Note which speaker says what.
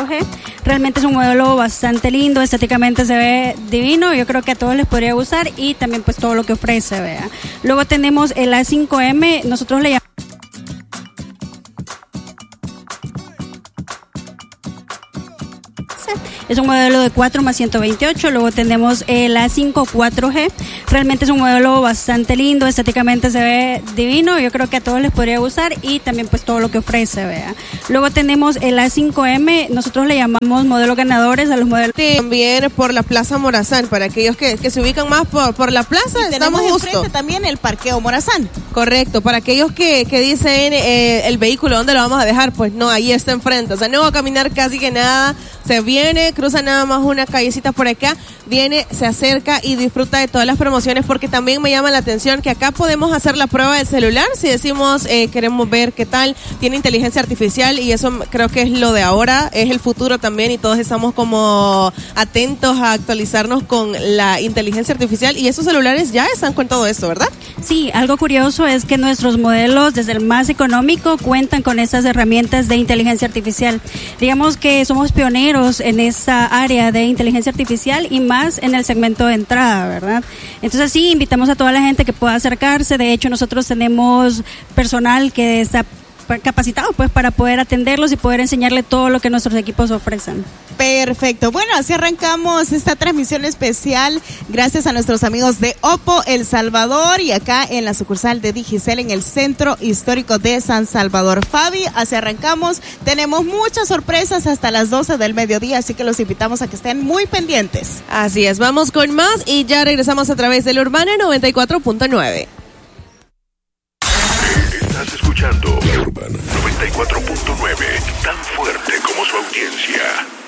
Speaker 1: 4G. Realmente es un modelo bastante lindo, estéticamente se ve divino, yo creo que a todos les podría gustar y también pues todo lo que ofrece, vea. Luego tenemos el A5M, nosotros le llamamos. Es un modelo de 4 más 128, luego tenemos el A5 4G, realmente es un modelo bastante lindo, estéticamente se ve divino, yo creo que a todos les podría gustar y también pues todo lo que ofrece, vea. Luego tenemos el A5M, nosotros le llamamos modelos ganadores a los modelos.
Speaker 2: También por la Plaza Morazán, para aquellos que se ubican más por la plaza,
Speaker 3: y tenemos enfrente también el Parqueo Morazán.
Speaker 2: Correcto, para aquellos que dicen el vehículo, ¿dónde lo vamos a dejar? Pues no, ahí está enfrente, o sea, no va a caminar casi que nada, se viene, cruza nada más una callecita por acá, viene, se acerca y disfruta de todas las promociones, porque también me llama la atención que acá podemos hacer la prueba del celular, si decimos queremos ver qué tal, tiene inteligencia artificial y eso creo que es lo de ahora, es el futuro también y todos estamos como atentos a actualizarnos con la inteligencia artificial y esos celulares ya están con todo eso, ¿verdad?
Speaker 1: Sí, algo curioso es que nuestros modelos, desde el más económico, cuentan con estas herramientas de inteligencia artificial. Digamos que somos pioneros en esa área de inteligencia artificial y más en el segmento de entrada, ¿verdad? Entonces sí, invitamos a toda la gente que pueda acercarse. De hecho, nosotros tenemos personal que está capacitado pues para poder atenderlos y poder enseñarle todo lo que nuestros equipos ofrecen.
Speaker 3: Perfecto, bueno, así arrancamos esta transmisión especial gracias a nuestros amigos de Oppo El Salvador y acá en la sucursal de Digicel en el Centro Histórico de San Salvador. Fabi, así arrancamos, tenemos muchas sorpresas hasta las 12 del mediodía, así que los invitamos a que estén muy pendientes.
Speaker 2: Así es, vamos con más y ya regresamos a través del Urbana 94.9.
Speaker 4: Estás escuchando La Urbana 94.9, tan fuerte como su audiencia.